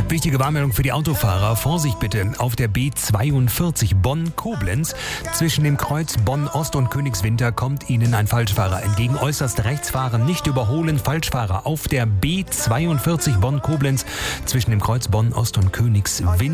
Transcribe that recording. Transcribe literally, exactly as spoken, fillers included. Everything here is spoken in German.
Wichtige Warnmeldung für die Autofahrer. Vorsicht bitte auf der B zweiundvierzig Bonn-Koblenz. Zwischen dem Kreuz Bonn-Ost und Königswinter kommt Ihnen ein Falschfahrer entgegen. Äußerst rechts fahren, nicht überholen. Falschfahrer auf der B zweiundvierzig Bonn-Koblenz. Zwischen dem Kreuz Bonn-Ost und Königswinter.